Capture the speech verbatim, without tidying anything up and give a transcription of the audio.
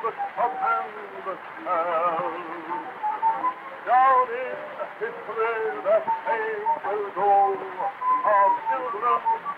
stop and tell. Down in history that name will go of children